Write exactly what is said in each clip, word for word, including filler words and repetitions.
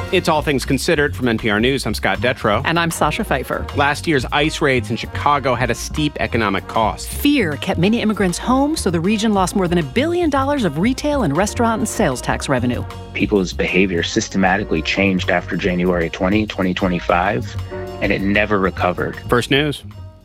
It's All Things Considered from N P R News. I'm Scott Detrow. And I'm Sasha Pfeiffer. Last year's ICE raids in Chicago had a steep economic cost. Fear kept many immigrants home, so the region lost more than a billion dollars of retail and restaurant and sales tax revenue. People's behavior systematically changed after January twentieth, twenty twenty-five, and it never recovered. First News.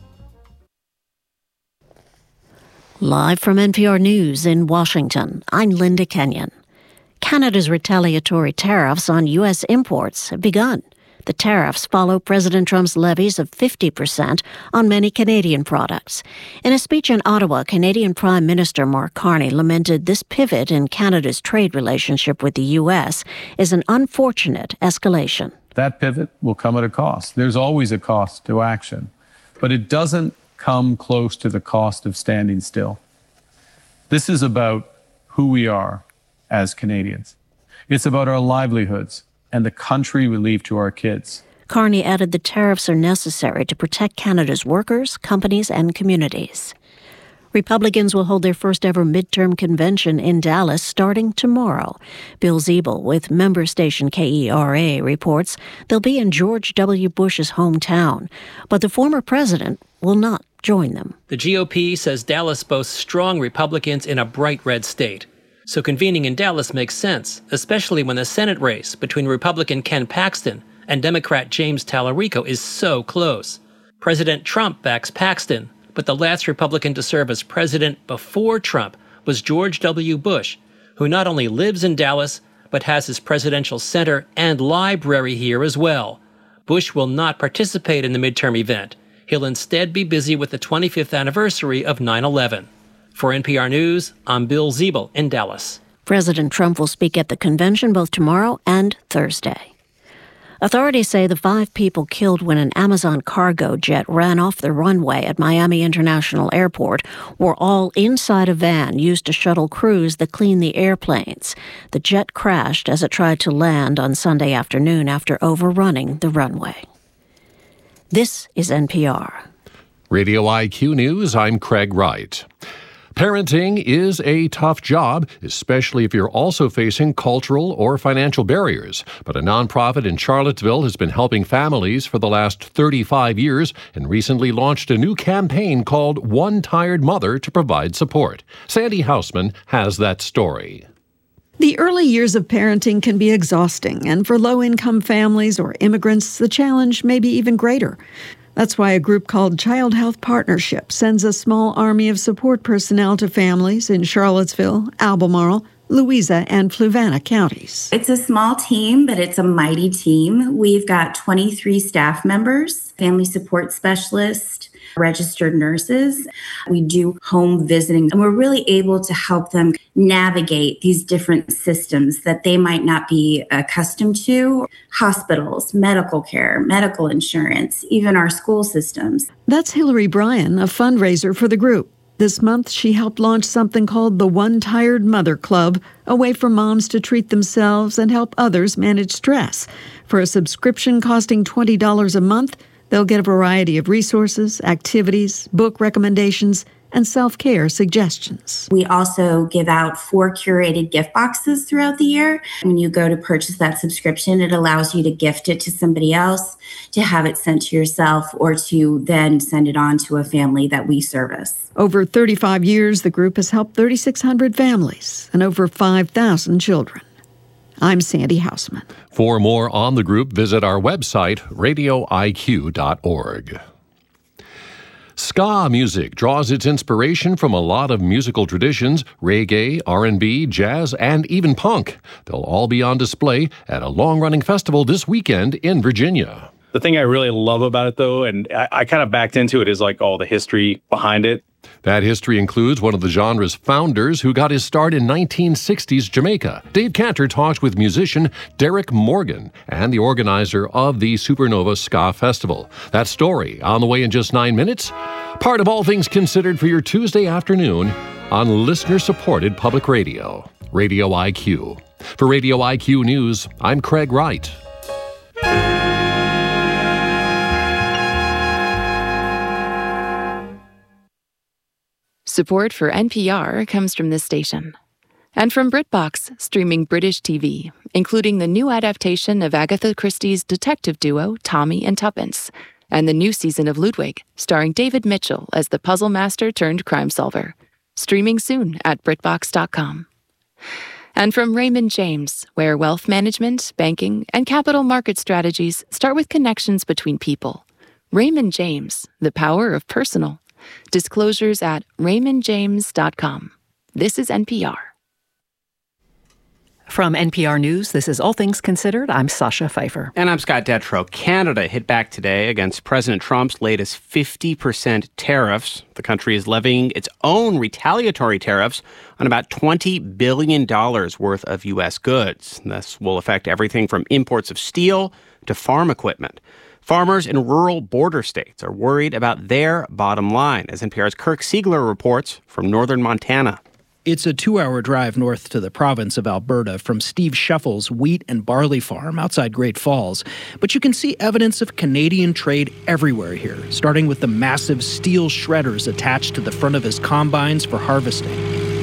Live from N P R News in Washington, I'm Linda Kenyon. Canada's retaliatory tariffs on U S imports have begun. The tariffs follow President Trump's levies of fifty percent on many Canadian products. In a speech in Ottawa, Canadian Prime Minister Mark Carney lamented this pivot in Canada's trade relationship with the U S is an unfortunate escalation. That pivot will come at a cost. There's always a cost to action, but it doesn't come close to the cost of standing still. This is about who we are as Canadians. It's about our livelihoods and the country we leave to our kids. Carney added the tariffs are necessary to protect Canada's workers, companies, and communities. Republicans will hold their first ever midterm convention in Dallas starting tomorrow. Bill Ziebel with member station K E R A reports they'll be in George W. Bush's hometown, but the former president will not join them. The G O P says Dallas boasts strong Republicans in a bright red state. So convening in Dallas makes sense, especially when the Senate race between Republican Ken Paxton and Democrat James Tallarico is so close. President Trump backs Paxton, but the last Republican to serve as president before Trump was George W. Bush, who not only lives in Dallas, but has his presidential center and library here as well. Bush will not participate in the midterm event. He'll instead be busy with the twenty-fifth anniversary of nine eleven. For N P R News, I'm Bill Ziebel in Dallas. President Trump will speak at the convention both tomorrow and Thursday. Authorities say the five people killed when an Amazon cargo jet ran off the runway at Miami International Airport were all inside a van used to shuttle crews that clean the airplanes. The jet crashed as it tried to land on Sunday afternoon after overrunning the runway. This is N P R. Radio I Q News, I'm Craig Wright. Parenting is a tough job, especially if you're also facing cultural or financial barriers. But a nonprofit in Charlottesville has been helping families for the last thirty-five years and recently launched a new campaign called One Tired Mother to provide support. Sandy Hausman has that story. The early years of parenting can be exhausting, and for low-income families or immigrants, the challenge may be even greater. That's why a group called Child Health Partnership sends a small army of support personnel to families in Charlottesville, Albemarle, Louisa, and Fluvanna counties. It's a small team, but it's a mighty team. We've got twenty-three staff members, family support specialists, registered nurses. We do home visiting, and we're really able to help them navigate these different systems that they might not be accustomed to. Hospitals, medical care, medical insurance, even our school systems. That's Hillary Bryan, a fundraiser for the group. This month, she helped launch something called the One Tired Mother Club, a way for moms to treat themselves and help others manage stress. For a subscription costing twenty dollars a month, they'll get a variety of resources, activities, book recommendations, and self-care suggestions. We also give out four curated gift boxes throughout the year. When you go to purchase that subscription, it allows you to gift it to somebody else, to have it sent to yourself, or to then send it on to a family that we service. Over thirty-five years, the group has helped thirty-six hundred families and over five thousand children. I'm Sandy Hausman. For more on the group, visit our website, radio I Q dot org. Ska music draws its inspiration from a lot of musical traditions, reggae, R and B, jazz, and even punk. They'll all be on display at a long-running festival this weekend in Virginia. The thing I really love about it, though, and I, I kind of backed into it, is like all the history behind it. That history includes one of the genre's founders who got his start in nineteen sixties Jamaica. Dave Cantor talks with musician Derek Morgan and the organizer of the Supernova Ska Festival. That story on the way in just nine minutes. Part of All Things Considered for your Tuesday afternoon on listener-supported public radio, Radio I Q. For Radio I Q News, I'm Craig Wright. Support for N P R comes from this station. And from BritBox, streaming British T V, including the new adaptation of Agatha Christie's detective duo Tommy and Tuppence, and the new season of Ludwig, starring David Mitchell as the puzzle master turned crime solver. Streaming soon at BritBox dot com. And from Raymond James, where wealth management, banking, and capital market strategies start with connections between people. Raymond James, the power of personal. Disclosures at raymond james dot com. This is N P R. From N P R News, this is All Things Considered. I'm Sasha Pfeiffer. And I'm Scott Detrow. Canada hit back today against President Trump's latest fifty percent tariffs. The country is levying its own retaliatory tariffs on about twenty billion dollars worth of U S goods. This will affect everything from imports of steel to farm equipment. Farmers in rural border states are worried about their bottom line, as N P R's Kirk Siegler reports from northern Montana. It's a two-hour drive north to the province of Alberta from Steve Scheffel's wheat and barley farm outside Great Falls. But you can see evidence of Canadian trade everywhere here, starting with the massive steel shredders attached to the front of his combines for harvesting.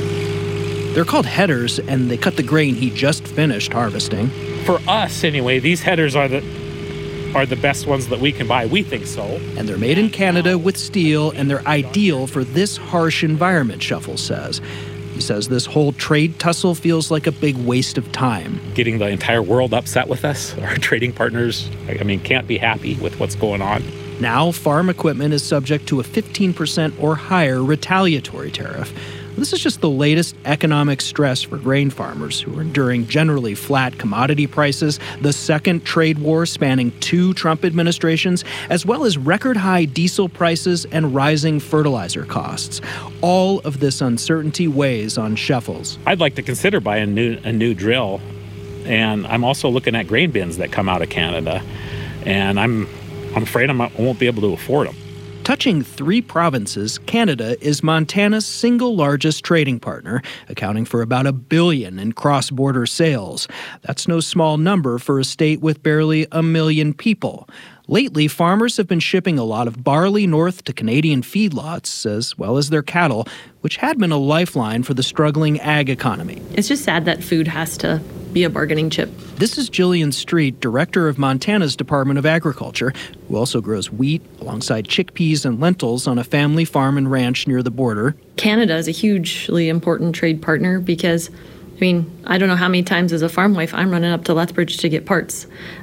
They're called headers, and they cut the grain he just finished harvesting. For us, anyway, these headers are the are the best ones that we can buy. We think so. And they're made in Canada with steel, and they're ideal for this harsh environment, Scheffel says. He says this whole trade tussle feels like a big waste of time. Getting the entire world upset with us, our trading partners, I mean, can't be happy with what's going on. Now, farm equipment is subject to a fifteen percent or higher retaliatory tariff. This is just the latest economic stress for grain farmers who are enduring generally flat commodity prices, the second trade war spanning two Trump administrations, as well as record-high diesel prices and rising fertilizer costs. All of this uncertainty weighs on Scheffel's. I'd like to consider buying a new, a new drill, and I'm also looking at grain bins that come out of Canada, and I'm, I'm afraid I'm, I won't be able to afford them. Touching three provinces, Canada is Montana's single largest trading partner, accounting for about a billion in cross-border sales. That's no small number for a state with barely a million people. Lately, farmers have been shipping a lot of barley north to Canadian feedlots, as well as their cattle, which had been a lifeline for the struggling ag economy. It's just sad that food has to be a bargaining chip. This is Jillian Street, director of Montana's Department of Agriculture, who also grows wheat alongside chickpeas and lentils on a family farm and ranch near the border. Canada is a hugely important trade partner because, I mean, I don't know how many times as a farm wife I'm running up to Lethbridge to get parts,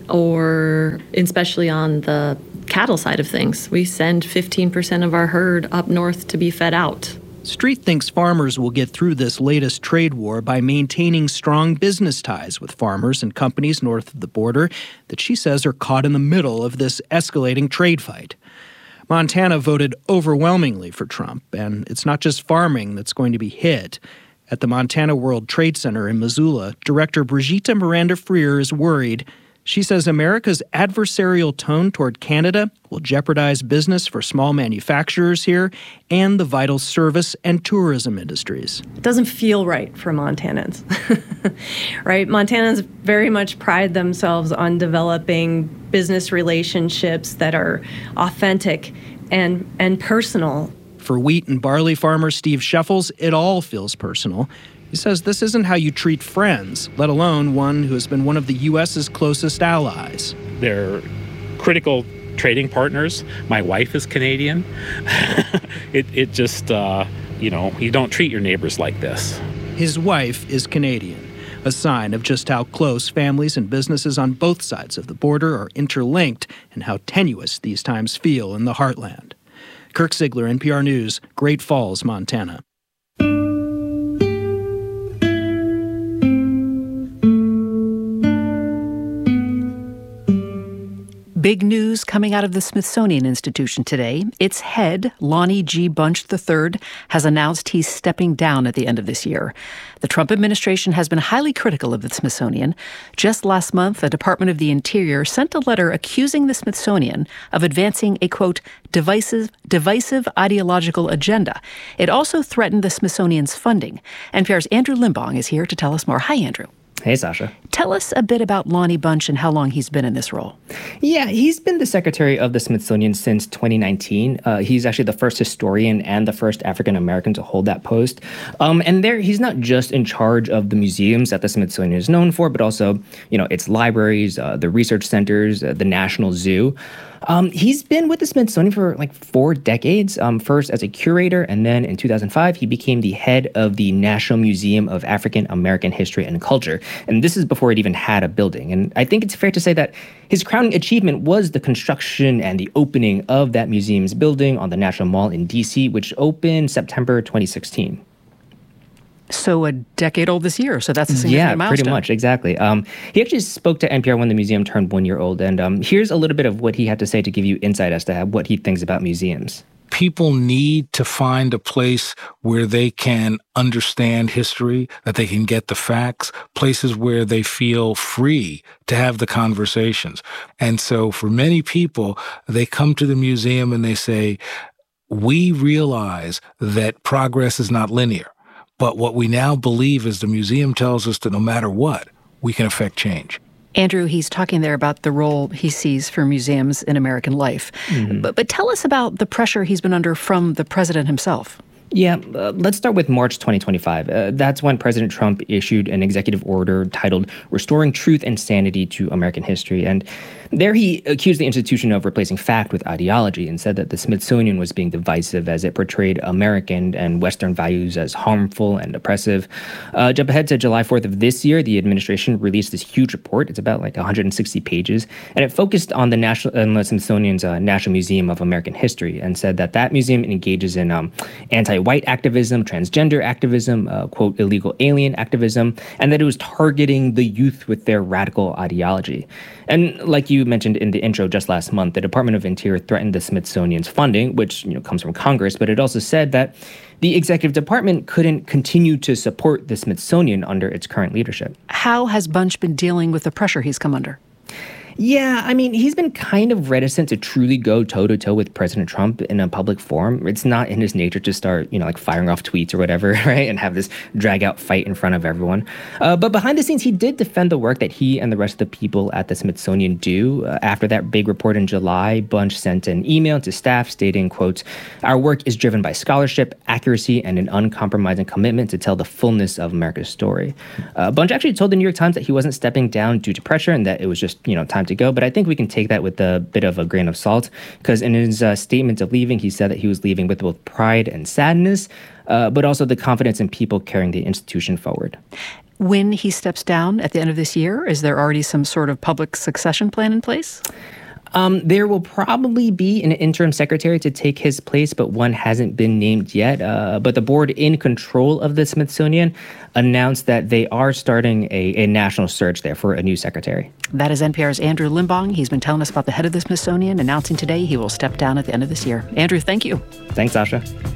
or especially on the cattle side of things. We send fifteen percent of our herd up north to be fed out. Street thinks farmers will get through this latest trade war by maintaining strong business ties with farmers and companies north of the border that she says are caught in the middle of this escalating trade fight. Montana voted overwhelmingly for Trump, and it's not just farming that's going to be hit. At the Montana World Trade Center in Missoula, Director Brigitte Miranda Freer is worried. She says America's adversarial tone toward Canada will jeopardize business for small manufacturers here and the vital service and tourism industries. It doesn't feel right for Montanans, right? Montanans very much pride themselves on developing business relationships that are authentic and, and personal. For wheat and barley farmer Steve Scheffels, it all feels personal. He says this isn't how you treat friends, let alone one who has been one of the U S's closest allies. They're critical trading partners. My wife is Canadian. it, it just, uh, you know, you don't treat your neighbors like this. His wife is Canadian, a sign of just how close families and businesses on both sides of the border are interlinked and how tenuous these times feel in the heartland. Kirk Siegler, N P R News, Great Falls, Montana. Big news coming out of the Smithsonian Institution today. Its head, Lonnie G. Bunch the third, has announced he's stepping down at the end of this year. The Trump administration has been highly critical of the Smithsonian. Just last month, the Department of the Interior sent a letter accusing the Smithsonian of advancing a, quote, divisive, divisive ideological agenda. It also threatened the Smithsonian's funding. N P R's Andrew Limbong is here to tell us more. Hi, Andrew. Hey, Sasha. Tell us a bit about Lonnie Bunch and how long he's been in this role. Yeah, he's been the secretary of the Smithsonian since twenty nineteen. Uh, he's actually the first historian and the first African-American to hold that post. Um, and there, he's not just in charge of the museums that the Smithsonian is known for, but also, you know, its libraries, uh, the research centers, uh, the National Zoo. Um, he's been with the Smithsonian for like four decades, um, first as a curator, and then in two thousand five, he became the head of the National Museum of African American History and Culture. And this is before it even had a building. And I think it's fair to say that his crowning achievement was the construction and the opening of that museum's building on the National Mall in D C, which opened September twenty sixteen. So a decade old this year. So that's a significant yeah, milestone. pretty much. Exactly. Um, he actually spoke to N P R when the museum turned one year old. And um, here's a little bit of what he had to say to give you insight as to what he thinks about museums. People need to find a place where they can understand history, that they can get the facts, places where they feel free to have the conversations. And so for many people, they come to the museum and they say, we realize that progress is not linear. But what we now believe is the museum tells us that no matter what, we can affect change. Andrew, he's talking there about the role he sees for museums in American life. Mm-hmm. But, but tell us about the pressure he's been under from the president himself. Yeah, uh, let's start with March twenty twenty-five. Uh, that's when President Trump issued an executive order titled Restoring Truth and Sanity to American History. And there he accused the institution of replacing fact with ideology and said that the Smithsonian was being divisive as it portrayed American and Western values as harmful and oppressive. Uh, jump ahead to July fourth of this year, the administration released this huge report. It's about like one hundred sixty pages, and it focused on the National, uh, the Smithsonian's uh, National Museum of American History and said that that museum engages in um, anti-white activism, transgender activism, uh, quote, illegal alien activism, and that it was targeting the youth with their radical ideology. And like you mentioned in the intro just last month, the Department of Interior threatened the Smithsonian's funding, which, you know, comes from Congress, but it also said that the executive department couldn't continue to support the Smithsonian under its current leadership. How has Bunch been dealing with the pressure he's come under? Yeah, I mean, he's been kind of reticent to truly go toe-to-toe with President Trump in a public forum. It's not in his nature to start, you know, like firing off tweets or whatever, right, and have this drag-out fight in front of everyone. Uh, but behind the scenes, he did defend the work that he and the rest of the people at the Smithsonian do. Uh, after that big report in July, Bunch sent an email to staff stating, quote, "Our work is driven by scholarship, accuracy, and an uncompromising commitment to tell the fullness of America's story." Uh, Bunch actually told the New York Times that he wasn't stepping down due to pressure and that it was just, you know, time to go. But I think we can take that with a bit of a grain of salt, because in his uh, statement of leaving, he said that he was leaving with both pride and sadness, uh, but also the confidence in people carrying the institution forward. When he steps down at the end of this year, is there already some sort of public succession plan in place? Um, there will probably be an interim secretary to take his place, but one hasn't been named yet. Uh, but the board in control of the Smithsonian announced that they are starting a, a national search there for a new secretary. That is N P R's Andrew Limbong. He's been telling us about the head of the Smithsonian, announcing today he will step down at the end of this year. Andrew, thank you. Thanks, Sasha.